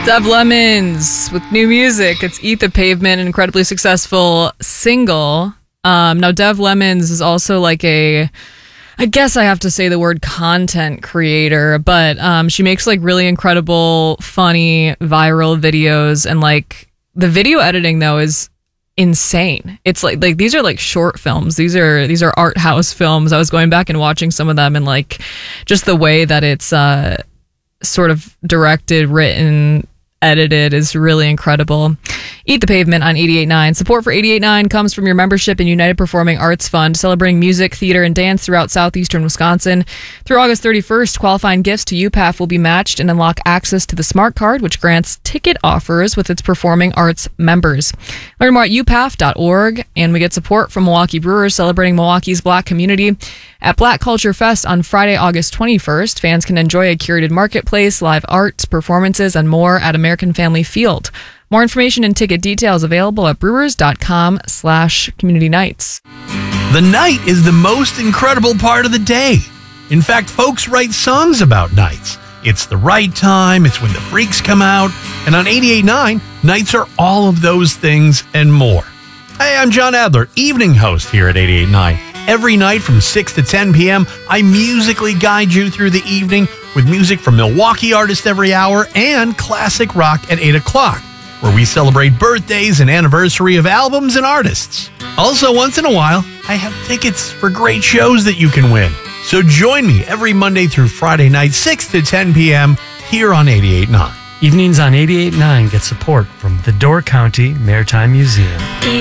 Dev Lemons with new music. It's Eat the Pavement, an incredibly successful single. Now, Dev Lemons is also like I guess I have to say the word content creator, but she makes like really incredible, funny, viral videos. And like the video editing, though, is insane. It's like these are like short films. These are art house films. I was going back and watching some of them, and like just the way that it's sort of directed, written, edited is really incredible. Eat the Pavement on 88.9. Support for 88.9 comes from your membership in United Performing Arts Fund, celebrating music, theater, and dance throughout southeastern Wisconsin. Through August 31st, qualifying gifts to UPAF will be matched and unlock access to the Smart Card, which grants ticket offers with its performing arts members. Learn more at upaf.org, and we get support from Milwaukee Brewers, celebrating Milwaukee's Black community. At Black Culture Fest on Friday, August 21st, fans can enjoy a curated marketplace, live arts, performances, and more at American Family Field. More information and ticket details available at brewers.com/community nights. The night is the most incredible part of the day. In fact, folks write songs about nights. It's the right time, it's when the freaks come out, and on 88.9, nights are all of those things and more. Hey, I'm John Adler, evening host here at 88.9. Every night from 6 to 10 p.m., I musically guide you through the evening with music from Milwaukee artists every hour and classic rock at 8 o'clock, where we celebrate birthdays and anniversary of albums and artists. Also, once in a while, I have tickets for great shows that you can win. So join me every Monday through Friday night, 6 to 10 p.m. here on 88.9. Evenings on 88.9 get support from the Door County Maritime Museum.